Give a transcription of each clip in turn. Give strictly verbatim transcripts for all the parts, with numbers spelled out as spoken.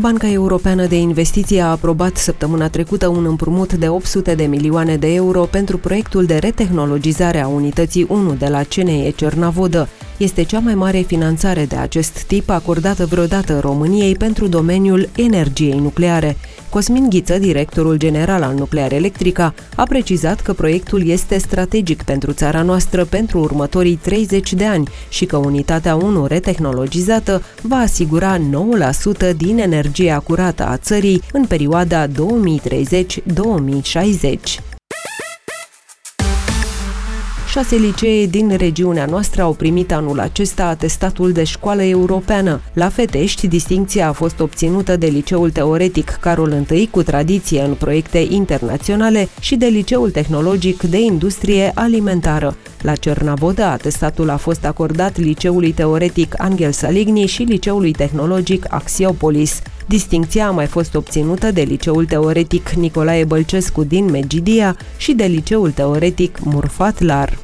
Banca Europeană de Investiții a aprobat săptămâna trecută un împrumut de opt sute de milioane de euro pentru proiectul de retehnologizare a unității unu de la C N E Cernavodă. Este cea mai mare finanțare de acest tip acordată vreodată României pentru domeniul energiei nucleare. Cosmin Ghiță, directorul general al Nuclear Electrica, a precizat că proiectul este strategic pentru țara noastră pentru următorii treizeci de ani și că unitatea unu retehnologizată va asigura nouă la sută din energia curată a țării în perioada două mii treizeci - două mii șaizeci. Șase licee din regiunea noastră au primit anul acesta atestatul de școală europeană. La Fetești, distincția a fost obținută de Liceul Teoretic Carol I cu tradiție în proiecte internaționale și de Liceul Tehnologic de Industrie Alimentară. La Cernavodă, atestatul a fost acordat Liceului Teoretic Angel Saligny și Liceului Tehnologic Axiopolis. Distincția a mai fost obținută de Liceul Teoretic Nicolae Bălcescu din Megidia și de Liceul Teoretic Murfat Lar.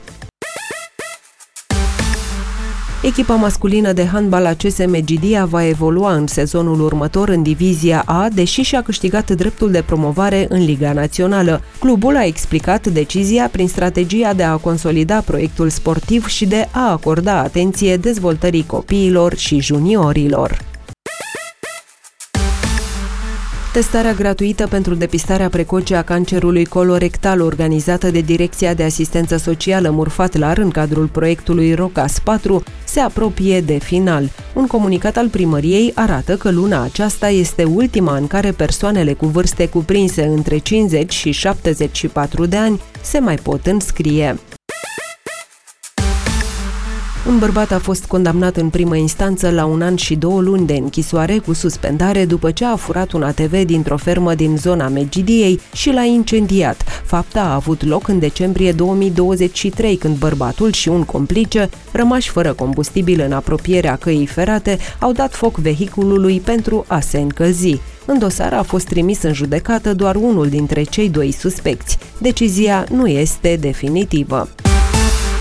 Echipa masculină de handbal A C S Megidia va evolua în sezonul următor în Divizia A, deși și-a câștigat dreptul de promovare în Liga Națională. Clubul a explicat decizia prin strategia de a consolida proiectul sportiv și de a acorda atenție dezvoltării copiilor și juniorilor. Testarea gratuită pentru depistarea precoce a cancerului colorectal organizată de Direcția de Asistență Socială Murfat Lar în cadrul proiectului ROCAS patru se apropie de final. Un comunicat al primăriei arată că luna aceasta este ultima în care persoanele cu vârste cuprinse între cincizeci și șaptezeci și patru de ani se mai pot înscrie. Un bărbat a fost condamnat în primă instanță la un an și două luni de închisoare cu suspendare după ce a furat un A T V dintr-o fermă din zona Megidiei și l-a incendiat. Fapta a avut loc în decembrie două mii douăzeci și trei, când bărbatul și un complice, rămași fără combustibil în apropierea căii ferate, au dat foc vehiculului pentru a se încălzi. În dosar a fost trimis în judecată doar unul dintre cei doi suspecți. Decizia nu este definitivă.